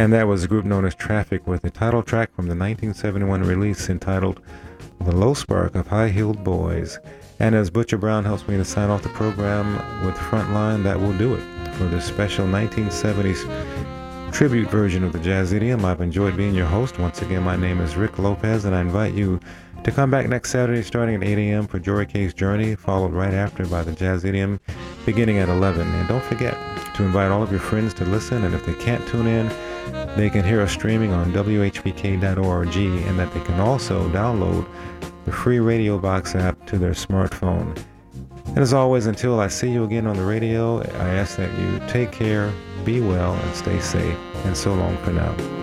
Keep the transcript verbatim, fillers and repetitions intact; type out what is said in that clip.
And that was a group known as Traffic with the title track from the nineteen seventy-one release entitled The Low Spark of High-Heeled Boys. And as Butcher Brown helps me to sign off the program with Frontline, that will do it for this special nineteen seventies tribute version of the Jazz Idiom. I've enjoyed being your host. Once again, my name is Rick Lopez, and I invite you to come back next Saturday starting at eight a.m. for Jory K's Journey, followed right after by the Jazz Idiom beginning at eleven. And don't forget to invite all of your friends to listen, and if they can't tune in, they can hear us streaming on W H B K dot org, and that they can also download the free Radio Box app to their smartphone. And as always, until I see you again on the radio, I ask that you take care, be well, and stay safe. And so long for now.